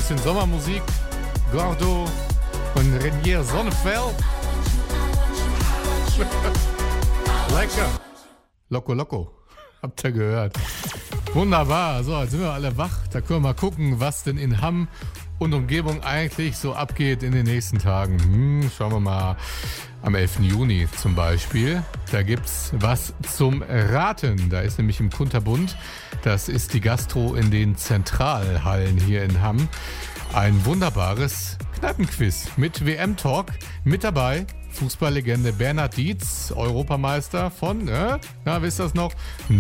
bisschen Sommermusik. Gordo und Renier Sonnefeld. Lecker. Loco Loco. Habt ihr gehört. Wunderbar. So, jetzt sind wir alle wach. Da können wir mal gucken, was denn in Hamm und Umgebung eigentlich so abgeht in den nächsten Tagen. Schauen wir mal. Am 11. Juni zum Beispiel, da gibt's was zum Raten. Da ist nämlich im Kunterbund, das ist die Gastro in den Zentralhallen hier in Hamm, ein wunderbares Kneipenquiz mit WM-Talk. Mit dabei Fußballlegende Bernhard Dietz, Europameister von, wisst ihr das noch,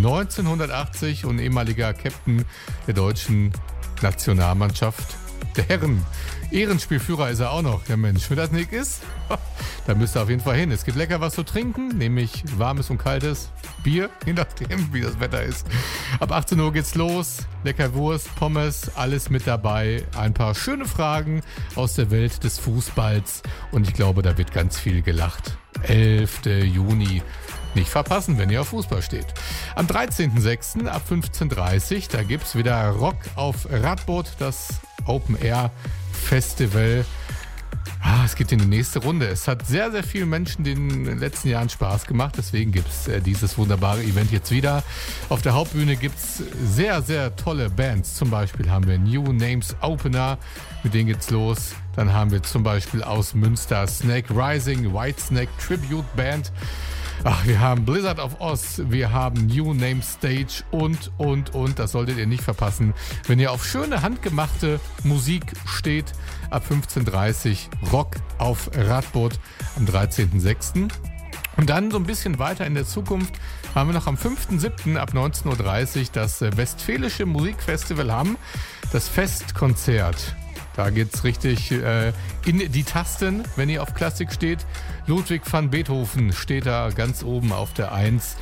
1980 und ehemaliger Captain der deutschen Nationalmannschaft der Herren. Ehrenspielführer ist er auch noch. Ja Mensch, wenn das nicht ist, da müsst ihr auf jeden Fall hin. Es gibt lecker was zu trinken, nämlich warmes und kaltes Bier, je nachdem wie das Wetter ist. Ab 18 Uhr geht's los. Lecker Wurst, Pommes, alles mit dabei. Ein paar schöne Fragen aus der Welt des Fußballs. Und ich glaube, da wird ganz viel gelacht. 11. Juni. Nicht verpassen, wenn ihr auf Fußball steht. Am 13.06. ab 15.30 Uhr, da gibt's wieder Rock auf Radboot, das Open Air Festival. Es geht in die nächste Runde. Es hat sehr, sehr vielen Menschen in den letzten Jahren Spaß gemacht. Deswegen gibt's dieses wunderbare Event jetzt wieder. Auf der Hauptbühne gibt's sehr, sehr tolle Bands. Zum Beispiel haben wir New Names Opener. Mit denen geht's los. Dann haben wir zum Beispiel aus Münster Snake Rising, Whitesnake Tribute Band. Wir haben Blizzard of Oz, wir haben New Name Stage und. Das solltet ihr nicht verpassen. Wenn ihr auf schöne, handgemachte Musik steht, ab 15.30 Uhr Rock auf Radboot am 13.06. Und dann so ein bisschen weiter in der Zukunft haben wir noch am 5.07. ab 19.30 Uhr das Westfälische Musikfestival Hamm, das Festkonzert. Da geht's richtig in die Tasten, wenn ihr auf Klassik steht. Ludwig van Beethoven steht da ganz oben auf der 1.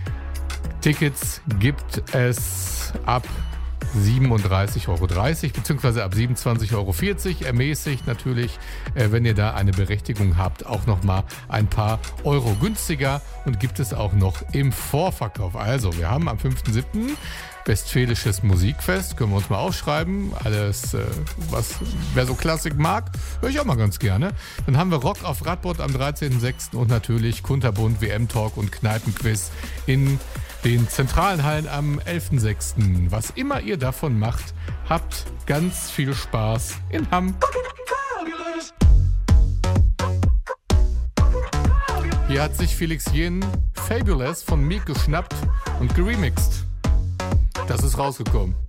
Tickets gibt es ab 37,30 Euro, beziehungsweise ab 27,40 Euro. Ermäßigt natürlich, wenn ihr da eine Berechtigung habt, auch nochmal ein paar Euro günstiger und gibt es auch noch im Vorverkauf. Also, wir haben am 5.7. Westfälisches Musikfest, können wir uns mal aufschreiben. Alles, wer so Klassik mag, höre ich auch mal ganz gerne. Dann haben wir Rock auf Radboot am 13.06. und natürlich Kunterbund, WM-Talk und Kneipenquiz in den zentralen Hallen am 11.06. Was immer ihr davon macht, habt ganz viel Spaß in Hamm. Hier hat sich Felix Jen Fabulous von Meek geschnappt und geremixed. Das ist rausgekommen.